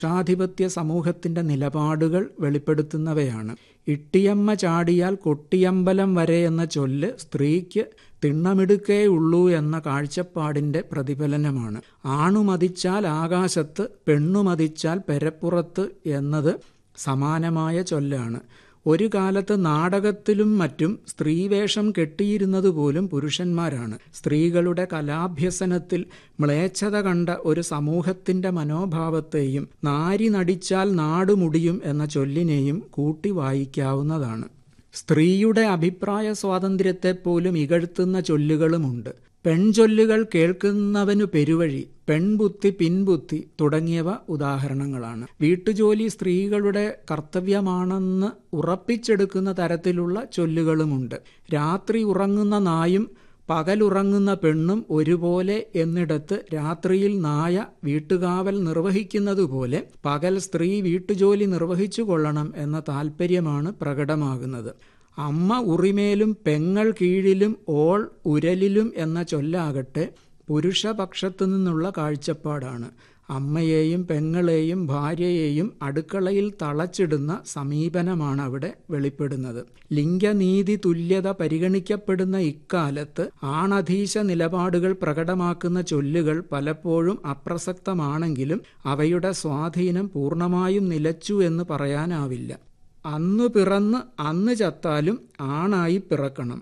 പുരുഷാധിപത്യ സമൂഹത്തിൻ്റെ നിലപാടുകൾ വെളിപ്പെടുത്തുന്നവയാണ്. ഇട്ടിയമ്മ ചാടിയാൽ കൊട്ടിയമ്പലം വരെ എന്ന ചൊല്ല് സ്ത്രീക്ക് തിണ്ണമിടുക്കേ ഉള്ളൂ എന്ന കാഴ്ചപ്പാടിൻ്റെ പ്രതിഫലനമാണ്. ആണുമതിച്ചാൽ ആകാശത്ത്, പെണ്ണുമതിച്ചാൽ പെരപ്പുറത്ത് എന്നത് സമാനമായ ചൊല്ലാണ്. ഒരു കാലത്ത് നാടകത്തിലും മറ്റും സ്ത്രീവേഷം കെട്ടിയിരുന്നത് പോലും പുരുഷന്മാരാണ്. സ്ത്രീകളുടെ കലാഭ്യസനത്തിൽ മ്ലേച്ഛത കണ്ട ഒരു സമൂഹത്തിൻ്റെ മനോഭാവത്തെയും നാരി നടിച്ചാൽ നാടുമുടിയും എന്ന ചൊല്ലിനെയും കൂട്ടി വായിക്കാവുന്നതാണ്. സ്ത്രീയുടെ അഭിപ്രായ സ്വാതന്ത്ര്യത്തെപ്പോലും ഇകഴ്ത്തുന്ന ചൊല്ലുകളുമുണ്ട്. പെൺചൊല്ലുകൾ കേൾക്കുന്നവനു പെരുവഴി, പെൺബുദ്ധി പിൻബുദ്ധി തുടങ്ങിയവ ഉദാഹരണങ്ങളാണ്. വീട്ടുജോലി സ്ത്രീകളുടെ കർത്തവ്യമാണെന്ന് ഉറപ്പിച്ചെടുക്കുന്ന തരത്തിലുള്ള ചൊല്ലുകളുമുണ്ട്. രാത്രി ഉറങ്ങുന്ന നായും പകലുറങ്ങുന്ന പെണ്ണും ഒരുപോലെ എന്നിടത്ത് രാത്രിയിൽ നായ വീട്ടുകാവൽ നിർവഹിക്കുന്നതുപോലെ പകൽ സ്ത്രീ വീട്ടുജോലി നിർവഹിച്ചു കൊള്ളണം എന്ന താൽപ്പര്യമാണ് പ്രകടമാകുന്നത്. അമ്മ ഉറിമേലും പെങ്ങൾ കീഴിലും ഓൾ ഉരലിലും എന്ന ചൊല്ലാകട്ടെ പുരുഷപക്ഷത്തു നിന്നുള്ള കാഴ്ചപ്പാടാണ്. അമ്മയെയും പെങ്ങളെയും ഭാര്യയെയും അടുക്കളയിൽ തളച്ചിടുന്ന സമീപനമാണ് അവിടെ വെളിപ്പെടുന്നത്. ലിംഗനീതി തുല്യത പരിഗണിക്കപ്പെടുന്ന ഇക്കാലത്ത് ആണധീശ നിലപാടുകൾ പ്രകടമാക്കുന്ന ചൊല്ലുകൾ പലപ്പോഴും അപ്രസക്തമാണെങ്കിലും അവയുടെ സ്വാധീനം പൂർണ്ണമായും നിലച്ചു എന്ന് പറയാനാവില്ല. അന്നു പിറന്ന് അന്ന് ചത്താലും ആണായി പിറക്കണം,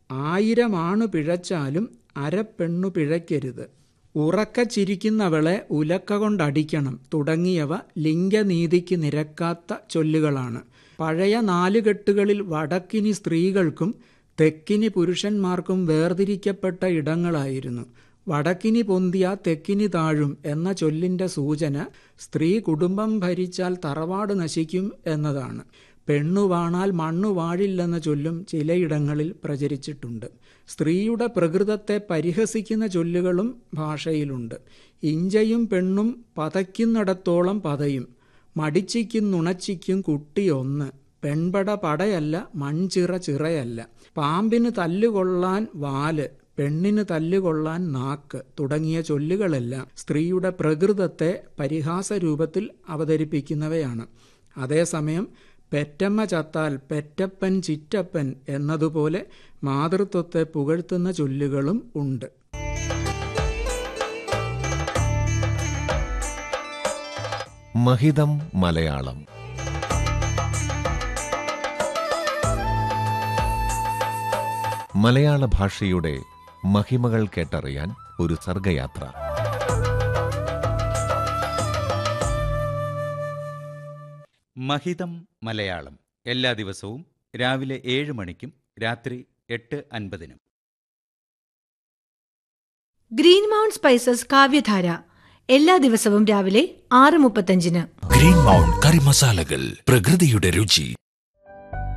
1000 ആണു പിഴച്ചാലും അരപ്പെണ്ണു പിഴയ്ക്കരുത്, ഉറക്ക ചിരിക്കുന്നവളെ ഉലക്ക കൊണ്ടടിക്കണം തുടങ്ങിയവ ലിംഗനീതിക്ക് നിരക്കാത്ത ചൊല്ലുകളാണ്. പഴയ നാലുകെട്ടുകളിൽ വടക്കിനി സ്ത്രീകൾക്കും തെക്കിനി പുരുഷന്മാർക്കും വേർതിരിക്കപ്പെട്ട ഇടങ്ങളായിരുന്നു. വടക്കിനി പൊന്തിയ തെക്കിനി താഴും എന്ന ചൊല്ലിൻ്റെ സൂചന സ്ത്രീ കുടുംബം ഭരിച്ചാൽ തറവാട് നശിക്കും എന്നതാണ്. പെണ്ണു വാണാൽ മണ്ണു വാഴില്ലെന്ന ചൊല്ലും ചിലയിടങ്ങളിൽ പ്രചരിച്ചിട്ടുണ്ട്. സ്ത്രീയുടെ പ്രകൃതത്തെ പരിഹസിക്കുന്ന ചൊല്ലുകളും ഭാഷയിലുണ്ട്. ഇഞ്ചയും പെണ്ണും പതയ്ക്കുന്നിടത്തോളം പതയും, മടിച്ചിക്കും നുണച്ചിക്കും കുട്ടി ഒന്ന്, പെൺപട പടയല്ല മൺചിറ ചിറയല്ല, പാമ്പിന് തല്ലുകൊള്ളാൻ വാല്, പെണ്ണിന് തല്ലുകൊള്ളാൻ നാക്ക് തുടങ്ങിയ ചൊല്ലുകളെല്ലാം സ്ത്രീയുടെ പ്രകൃതത്തെ പരിഹാസരൂപത്തിൽ അവതരിപ്പിക്കുന്നവയാണ്. അതേസമയം പെറ്റമ്മ ചത്താൽ പെറ്റപ്പൻ ചിറ്റപ്പൻ എന്നതുപോലെ മാതൃത്വത്തെ പുകഴ്ത്തുന്ന ചൊല്ലുകളും ഉണ്ട്. മഹിതം മലയാളം. മലയാള ഭാഷയുടെ മഹിമകൾ കേട്ടറിയാൻ ഒരു സർഗയാത്ര. മഹിതം മലയാളം എല്ലാ ദിവസവും രാവിലെ 7 മണിക്കും രാത്രി 8:50. ഗ്രീൻ മൗണ്ട് സ്പൈസസ് കാവ്യധാര എല്ലാ ദിവസവും രാവിലെ 6:35. ഗ്രീൻ മൗണ്ട് കറി മസാലകൾ, പ്രകൃതിയുടെ രുചി.